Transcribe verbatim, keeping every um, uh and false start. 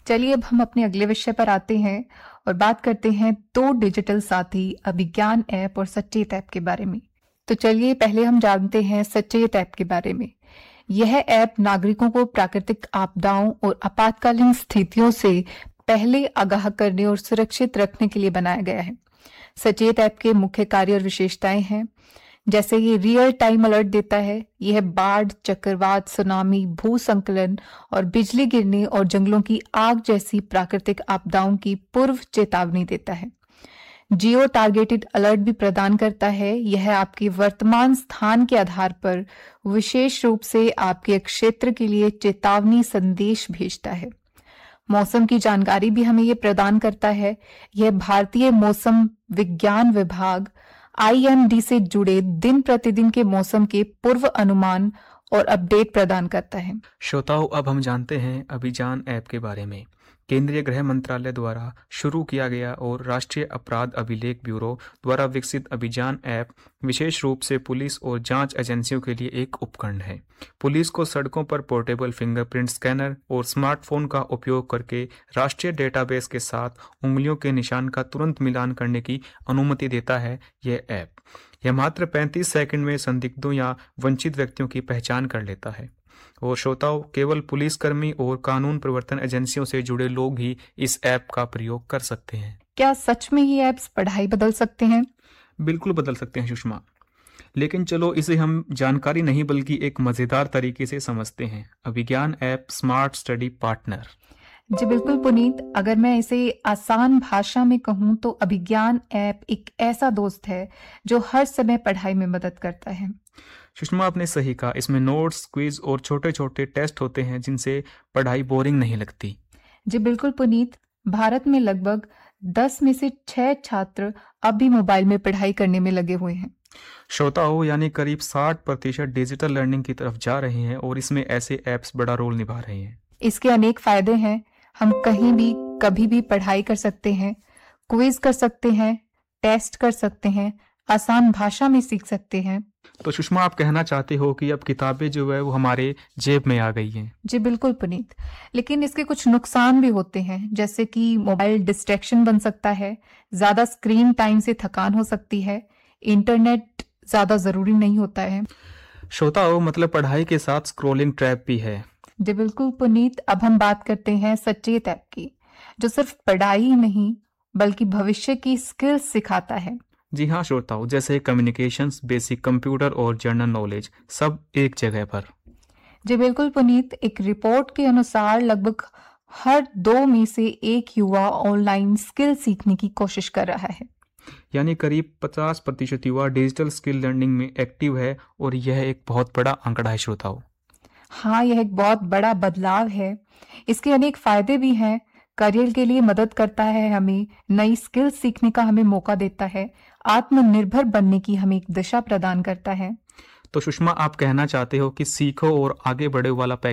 चलिए अब हम अपने अगले विषय पर आते हैं और बात करते हैं दो डिजिटल साथी अभिज्ञान ऐप और सचेत ऐप के बारे में। तो चलिए पहले हम जानते हैं सचेत ऐप के बारे में। यह ऐप नागरिकों को प्राकृतिक आपदाओं और आपातकालीन स्थितियों से पहले आगाह करने और सुरक्षित रखने के लिए बनाया गया है। सचेत ऐप के मुख्य कार्य और विशेषताएं हैं, जैसे ये रियल टाइम अलर्ट देता है। यह बाढ़, चक्रवात, सुनामी, भूसंकलन और बिजली गिरने और जंगलों की आग जैसी प्राकृतिक आपदाओं की पूर्व चेतावनी देता है। जियो टारगेटेड अलर्ट भी प्रदान करता है। यह आपके वर्तमान स्थान के आधार पर विशेष रूप से आपके क्षेत्र के लिए चेतावनी संदेश भेजता है। मौसम की जानकारी भी हमें ये प्रदान करता है। यह भारतीय मौसम विज्ञान विभाग आई एम डी से जुड़े दिन प्रतिदिन के मौसम के पूर्व अनुमान और अपडेट प्रदान करता है। श्रोताओं, अब हम जानते हैं अभियान ऐप के बारे में। केंद्रीय गृह मंत्रालय द्वारा शुरू किया गया और राष्ट्रीय अपराध अभिलेख ब्यूरो द्वारा विकसित अभियान ऐप विशेष रूप से पुलिस और जांच एजेंसियों के लिए एक उपकरण है। पुलिस को सड़कों पर पोर्टेबल फिंगरप्रिंट स्कैनर और स्मार्टफोन का उपयोग करके राष्ट्रीय डेटाबेस के साथ उंगलियों के निशान का तुरंत मिलान करने की अनुमति देता है। यह ऐप यह मात्र पैंतीस सेकंड में संदिग्धों या वंचित व्यक्तियों की पहचान कर लेता है। और श्रोताओं, केवल पुलिसकर्मी और कानून प्रवर्तन एजेंसियों से जुड़े लोग ही इस ऐप का प्रयोग कर सकते हैं। क्या सच में ये ऐप्स पढ़ाई बदल सकते हैं? बिल्कुल बदल सकते हैं सुषमा, लेकिन चलो इसे हम जानकारी नहीं बल्कि एक मजेदार तरीके से समझते हैं। अभिज्ञान ऐप स्मार्ट स्टडी पार्टनर। जी बिल्कुल पुनीत, अगर मैं इसे आसान भाषा में कहूँ तो अभिज्ञान ऐप एक ऐसा दोस्त है जो हर समय पढ़ाई में मदद करता है। सुषमा, आपने सही कहा। इसमें नोट्स, क्विज और छोटे छोटे टेस्ट होते हैं जिनसे पढ़ाई बोरिंग नहीं लगती। जी बिल्कुल पुनीत, भारत में लगभग दस में से छह छात्र अब भी मोबाइल में पढ़ाई करने में लगे हुए हैं। श्रोताओं, यानी करीब साठ प्रतिशत डिजिटल लर्निंग की तरफ जा रहे हैं और इसमें ऐसे ऐप्स बड़ा रोल निभा रहे हैं। इसके अनेक फायदे हैं। हम कहीं भी कभी भी पढ़ाई कर सकते हैं, क्विज कर सकते हैं, टेस्ट कर सकते हैं, आसान भाषा में सीख सकते हैं। तो सुषमा, आप कहना चाहते हो कि अब किताबें जो है वो हमारे जेब में आ गई हैं? जी बिल्कुल पुनीत, लेकिन इसके कुछ नुकसान भी होते हैं, जैसे कि मोबाइल डिस्ट्रैक्शन बन सकता है, ज्यादा स्क्रीन टाइम से थकान हो सकती है, इंटरनेट ज्यादा जरूरी नहीं होता है। श्रोताओं, मतलब पढ़ाई के साथ स्क्रोलिंग ट्रैप भी है। जी बिल्कुल पुनीत, अब हम बात करते हैं सचेत ऐप की, जो सिर्फ पढ़ाई ही नहीं बल्कि भविष्य की स्किल्स सिखाता है। जी हाँ श्रोताओं, जैसे कम्युनिकेशंस, बेसिक कंप्यूटर और जनरल नॉलेज, सब एक जगह पर। जी बिल्कुल पुनीत, एक रिपोर्ट के अनुसार लगभग हर दो में से एक युवा ऑनलाइन स्किल सीखने की कोशिश कर रहा है। यानी करीब पचास प्रतिशत युवा डिजिटल स्किल लर्निंग में एक्टिव है और यह एक बहुत बड़ा आंकड़ा है श्रोताओं। हाँ, यह एक बहुत बड़ा बदलाव है। इसके अनेक फायदे भी हैं। करियर के लिए मदद करता है, हमें नई स्किल सीखने का हमें मौका देता है, आत्मनिर्भर बनने की हमें एक दिशा प्रदान करता है। तो सुषमा, आप कहना चाहते हो कि सीखो और आगे बढ़ो वाला